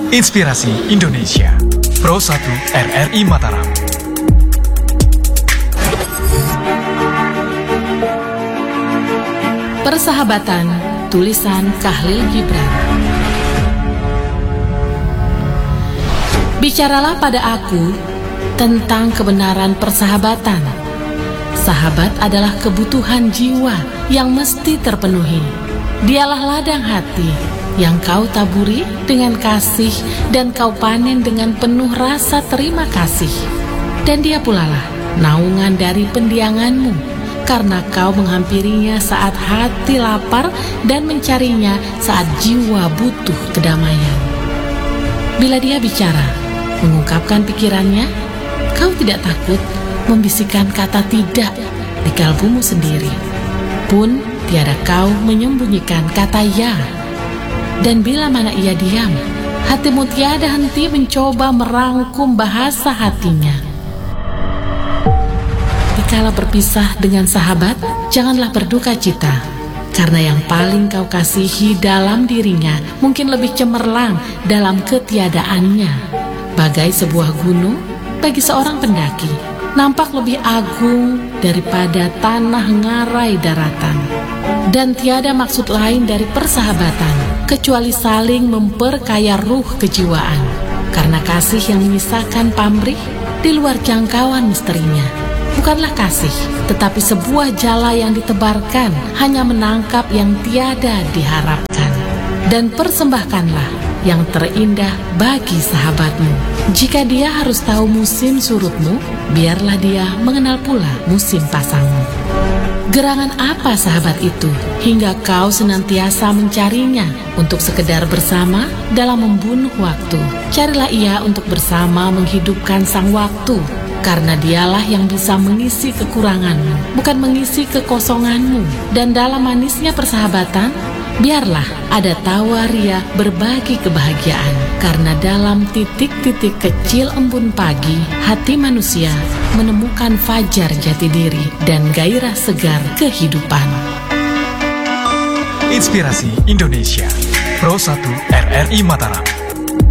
Inspirasi Indonesia. Pro 1 RRI Mataram. Persahabatan, tulisan Khalil Gibran. Bicaralah pada aku tentang kebenaran persahabatan. Sahabat adalah kebutuhan jiwa yang mesti terpenuhi. Dialah ladang hati yang kau taburi dengan kasih dan kau panen dengan penuh rasa terima kasih. Dan dia pulalah naungan dari pendianganmu, karena kau menghampirinya saat hati lapar dan mencarinya saat jiwa butuh kedamaian. Bila dia bicara, mengungkapkan pikirannya, kau tidak takut membisikkan kata tidak di kalbumu sendiri. Pun tiada kau menyembunyikan kata ya. Dan bila mana ia diam, hatimu tiada henti mencoba merangkum bahasa hatinya. Dikala berpisah dengan sahabat, janganlah berduka cita, karena yang paling kau kasihi dalam dirinya mungkin lebih cemerlang dalam ketiadaannya. Bagai sebuah gunung, bagi seorang pendaki, nampak lebih agung daripada tanah ngarai daratan. Dan tiada maksud lain dari persahabatan kecuali saling memperkaya ruh kejiwaan, karena kasih yang menyisakan pamrih di luar jangkauan misterinya. Bukanlah kasih, tetapi sebuah jala yang ditebarkan hanya menangkap yang tiada diharapkan. Dan persembahkanlah yang terindah bagi sahabatmu. Jika dia harus tahu musim surutmu, biarlah dia mengenal pula musim pasangmu. Gerangan apa sahabat itu hingga kau senantiasa mencarinya untuk sekedar bersama dalam membunuh waktu? Carilah ia untuk bersama menghidupkan sang waktu, karena dialah yang bisa mengisi kekuranganmu, bukan mengisi kekosonganmu. Dan dalam manisnya persahabatan, biarlah ada tawa ria berbagi kebahagiaan, karena dalam titik-titik kecil embun pagi, hati manusia menemukan fajar jati diri dan gairah segar kehidupan. Inspirasi Indonesia. Pro 1 RRI Mataram.